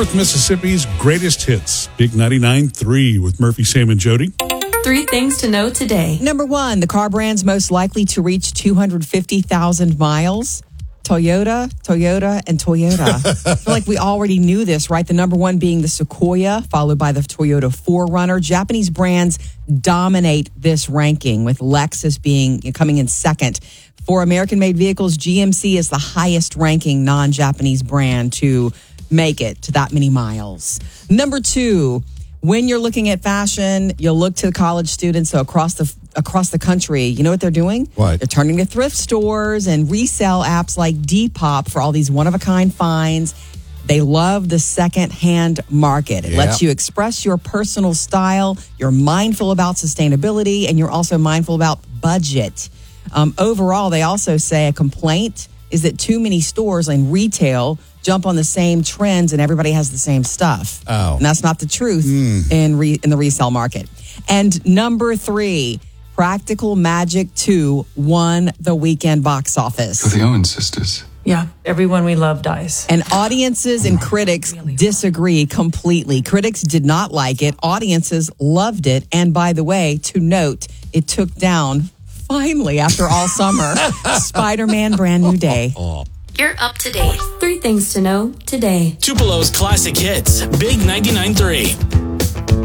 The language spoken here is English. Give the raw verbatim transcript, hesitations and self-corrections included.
North Mississippi's greatest hits. Big ninety-nine point three with Murphy, Sam, and Jody. Three things to know today. Number one, the car brands most likely to reach two hundred fifty thousand miles. Toyota, Toyota, and Toyota. I feel like we already knew this, right? The number one being the Sequoia, followed by the Toyota four runner. Japanese brands dominate this ranking, with Lexus being coming in second. For American-made vehicles, G M C is the highest-ranking non-Japanese brand to make it to that many miles. Number two, when you're looking at fashion, you'll look to college students so across the across the country. You know what they're doing? What? They're turning to thrift stores and resale apps like Depop for all these one-of-a-kind finds. They love the second-hand market. It Yeah. lets you express your personal style. You're mindful about sustainability, and you're also mindful about budget. Um, overall, they also say a complaint is that too many stores and retail jump on the same trends and everybody has the same stuff. Oh. And that's not the truth in re- in the resale market. And number three, Practical Magic two won the weekend box office. The Owen sisters. Yeah, everyone we love dies. And audiences and critics disagree completely. Critics did not like it. Audiences loved it. And by the way, to note, it took down, finally, after all summer, Spider-Man Brand New Day. You're up to date. Three things to know today. Tupelo's classic hits. Big ninety-nine point three.